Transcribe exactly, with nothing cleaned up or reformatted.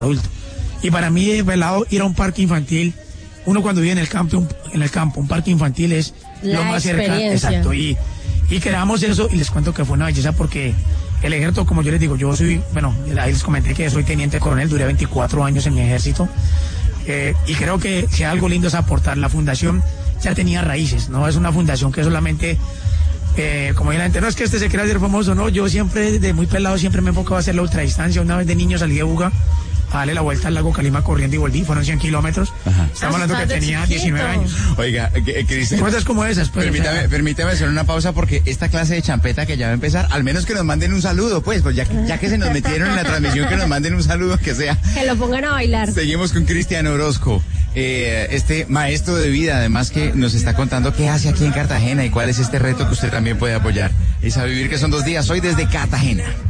adulto. Y para mí, de pelado, ir a un parque infantil, uno cuando vive en el campo, un, en el campo, un parque infantil es La lo más cercano. experiencia. Exacto. Y, y creamos eso y les cuento que fue una belleza porque el ejército, como yo les digo, yo soy, bueno, ahí les comenté que soy teniente coronel, duré veinticuatro años en mi ejército. Eh, y creo que si algo lindo es aportar. La fundación ya tenía raíces, no es una fundación que solamente, eh, como la gente, no es que este se quiera ser famoso, no, yo siempre, desde muy pelado, siempre me he enfocado a hacer la ultradistancia. Una vez de niño salí de Buga a darle la vuelta al lago Calima corriendo y volví, fueron cien kilómetros. Ajá. Estamos hablando que Estás tenía chiquito. diecinueve años. Oiga, que, que dice... Cosas como esas, pues. Permítame, o sea, permítame hacer una pausa porque esta clase de champeta que ya va a empezar, al menos que nos manden un saludo, pues, pues ya, que- ya que se nos metieron en la transmisión, que nos manden un saludo, que sea. Que lo pongan a bailar. Seguimos con Cristian Orozco, eh, este maestro de vida, además que nos está contando qué hace aquí en Cartagena y cuál es este reto que usted también puede apoyar. Es a vivir, que son dos días, hoy desde Cartagena.